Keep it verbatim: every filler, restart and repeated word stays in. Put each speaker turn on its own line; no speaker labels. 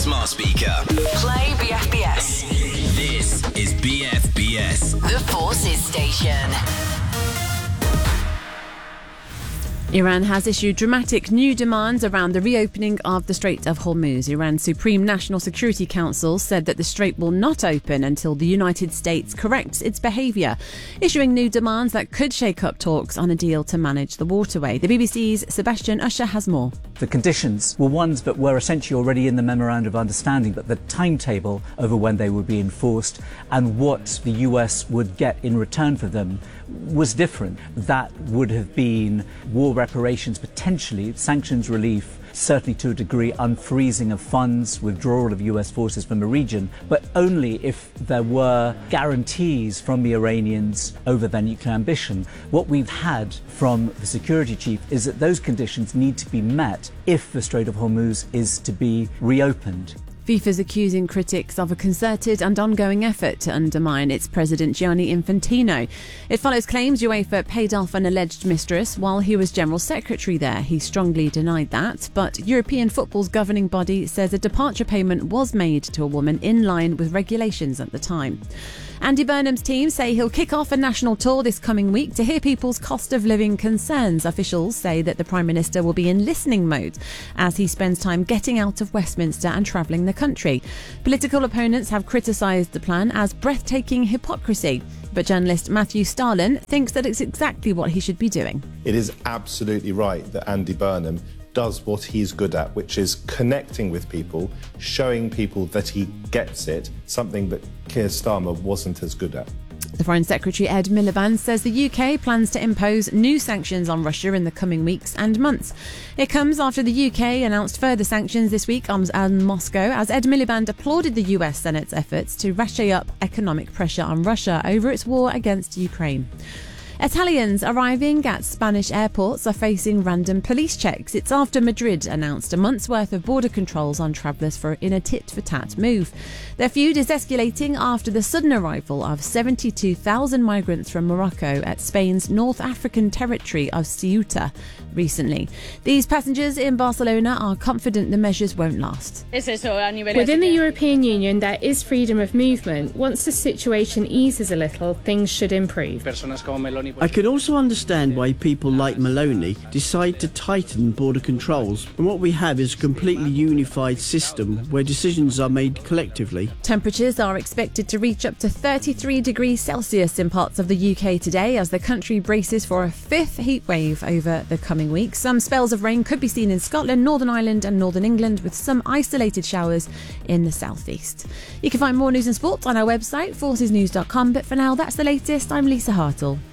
smart speaker.
Play B F B S.
This is B F B S.
The Forces Station.
Iran has issued dramatic new demands around the reopening of the Strait of Hormuz. Iran's Supreme National Security Council said that the strait will not open until the United States corrects its behaviour, issuing new demands that could shake up talks on a deal to manage the waterway. The B B C's Sebastian Usher has more.
The conditions were ones that were essentially already in the Memorandum of Understanding, but the timetable over when they would be enforced and what the U S would get in return for them was different. That would have been war reparations, potentially sanctions relief, certainly to a degree unfreezing of funds, withdrawal of U S forces from the region, but only if there were guarantees from the Iranians over their nuclear ambition. What we've had from the security chief is that those conditions need to be met if the Strait of Hormuz is to be reopened.
FIFA's accusing critics of a concerted and ongoing effort to undermine its president Gianni Infantino. It follows claims UEFA paid off an alleged mistress while he was general secretary there. He strongly denied that, but European football's governing body says a departure payment was made to a woman in line with regulations at the time. Andy Burnham's team say he'll kick off a national tour this coming week to hear people's cost of living concerns. Officials say that the Prime Minister will be in listening mode as he spends time getting out of Westminster and travelling the country. Political opponents have criticised the plan as breathtaking hypocrisy, but journalist Matthew Starlin thinks that it's exactly what he should be doing.
It is absolutely right that Andy Burnham does what he's good at, which is connecting with people, showing people that he gets it, something that Keir Starmer wasn't as good at.
The Foreign Secretary Ed Miliband says the U K plans to impose new sanctions on Russia in the coming weeks and months. It comes after the U K announced further sanctions this week on, on Moscow, as Ed Miliband applauded the U S Senate's efforts to ratchet up economic pressure on Russia over its war against Ukraine. Italians arriving at Spanish airports are facing random police checks. It's after Madrid announced a month's worth of border controls on travellers for in a tit-for-tat move. Their feud is escalating after the sudden arrival of seventy-two thousand migrants from Morocco at Spain's North African territory of Ceuta recently. These passengers in Barcelona are confident the measures won't last.
Within the European Union, there is freedom of movement. Once the situation eases a little, things should improve.
I can also understand why people like Maloney decide to tighten border controls, and what we have is a completely unified system where decisions are made collectively.
Temperatures are expected to reach up to thirty-three degrees Celsius in parts of the U K today as the country braces for a fifth heat wave over the coming weeks. Some spells of rain could be seen in Scotland, Northern Ireland and Northern England, with some isolated showers in the southeast. You can find more news and sport on our website, forces news dot com, but for now that's the latest. I'm Lisa Hartle.